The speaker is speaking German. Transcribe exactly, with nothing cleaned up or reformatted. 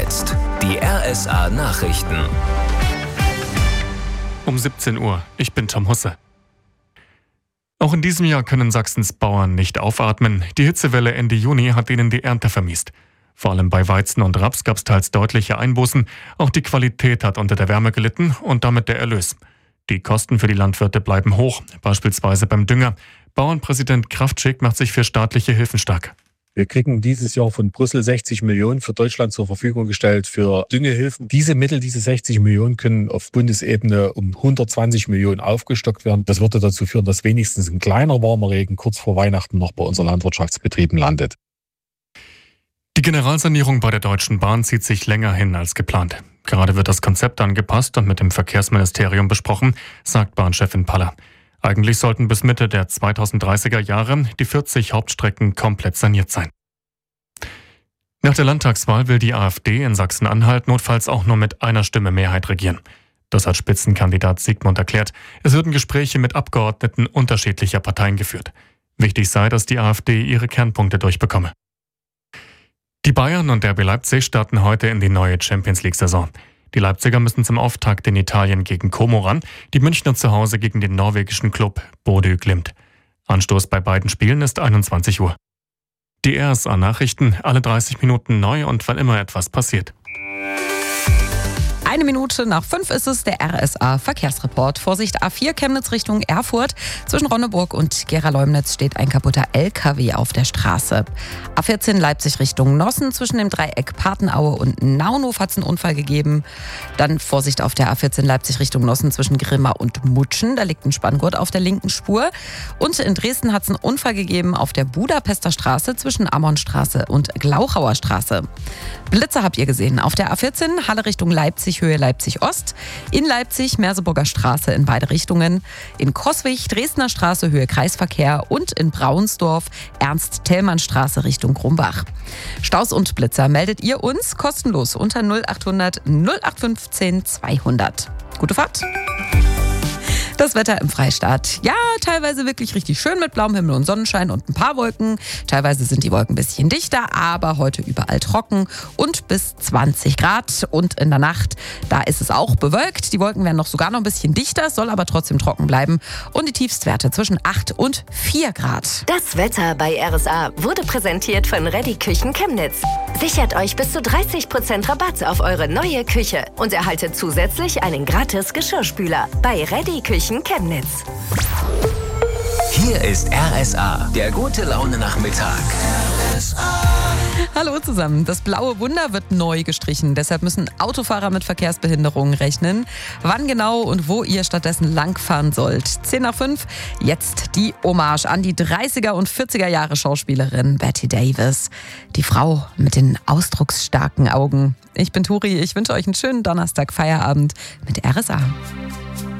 jetzt die R S A-Nachrichten. Um siebzehn Uhr. Ich bin Tom Husse. Auch in diesem Jahr können Sachsens Bauern nicht aufatmen. Die Hitzewelle Ende Juni hat ihnen die Ernte vermiest. Vor allem bei Weizen und Raps gab es teils deutliche Einbußen. Auch die Qualität hat unter der Wärme gelitten und damit der Erlös. Die Kosten für die Landwirte bleiben hoch, beispielsweise beim Dünger. Bauernpräsident Kraftschick macht sich für staatliche Hilfen stark. Wir kriegen dieses Jahr von Brüssel sechzig Millionen für Deutschland zur Verfügung gestellt für Düngehilfen. Diese Mittel, diese sechzig Millionen, können auf Bundesebene um hundertzwanzig Millionen aufgestockt werden. Das würde dazu führen, dass wenigstens ein kleiner warmer Regen kurz vor Weihnachten noch bei unseren Landwirtschaftsbetrieben landet. Die Generalsanierung bei der Deutschen Bahn zieht sich länger hin als geplant. Gerade wird das Konzept angepasst und mit dem Verkehrsministerium besprochen, sagt Bahnchefin Paller. Eigentlich sollten bis Mitte der zweitausenddreißiger Jahre die vierzig Hauptstrecken komplett saniert sein. Nach der Landtagswahl will die AfD in Sachsen-Anhalt notfalls auch nur mit einer Stimme Mehrheit regieren. Das hat Spitzenkandidat Sigmund erklärt. Es würden Gespräche mit Abgeordneten unterschiedlicher Parteien geführt. Wichtig sei, dass die AfD ihre Kernpunkte durchbekomme. Die Bayern und R B Leipzig starten heute in die neue Champions-League-Saison. Die Leipziger müssen zum Auftakt in Italien gegen Como ran, die Münchner zu Hause gegen den norwegischen Klub Bodø Glimt. Anstoß bei beiden Spielen ist einundzwanzig Uhr. Die R S A-Nachrichten, alle dreißig Minuten neu und wann immer etwas passiert. Eine Minute nach fünf ist es, der R S A-Verkehrsreport. Vorsicht, A vier Chemnitz Richtung Erfurt. Zwischen Ronneburg und Gera-Leumnitz steht ein kaputter L K W auf der Straße. A vierzehn Leipzig Richtung Nossen. Zwischen dem Dreieck Patenaue und Naunhof hat es einen Unfall gegeben. Dann Vorsicht auf der A vierzehn Leipzig Richtung Nossen zwischen Grimma und Mutschen. Da liegt ein Spanngurt auf der linken Spur. Und in Dresden hat es einen Unfall gegeben auf der Budapester Straße zwischen Ammonstraße und Glauchauer Straße. Blitzer habt ihr gesehen. Auf der A vierzehn Halle Richtung Leipzig, Höhe Leipzig-Ost. In Leipzig Merseburger Straße in beide Richtungen. In Coswig Dresdner Straße, Höhe Kreisverkehr. Und in Braunsdorf Ernst-Thälmann-Straße Richtung Grumbach. Staus und Blitzer meldet ihr uns kostenlos unter null achthundert null acht fünfzehn zweihundert. Gute Fahrt! Das Wetter im Freistaat. Ja, teilweise wirklich richtig schön mit blauem Himmel und Sonnenschein und ein paar Wolken. Teilweise sind die Wolken ein bisschen dichter, aber heute überall trocken und bis zwanzig Grad. Und in der Nacht, da ist es auch bewölkt. Die Wolken werden noch sogar noch ein bisschen dichter, soll aber trotzdem trocken bleiben. Und die Tiefstwerte zwischen acht und vier Grad. Das Wetter bei R S A wurde präsentiert von Ready Küchen Chemnitz. Sichert euch bis zu dreißig Prozent Rabatt auf eure neue Küche und erhaltet zusätzlich einen gratis Geschirrspüler bei Ready Küchen Chemnitz. Hier ist R S A, der gute Laune-Nachmittag. R S A. Hallo zusammen. Das blaue Wunder wird neu gestrichen. Deshalb müssen Autofahrer mit Verkehrsbehinderungen rechnen. Wann genau und wo ihr stattdessen langfahren sollt. zehn nach fünf. Jetzt die Hommage an die dreißiger und vierziger Jahre Schauspielerin Bette Davis. Die Frau mit den ausdrucksstarken Augen. Ich bin Turi. Ich wünsche euch einen schönen Donnerstag Feierabend mit R S A.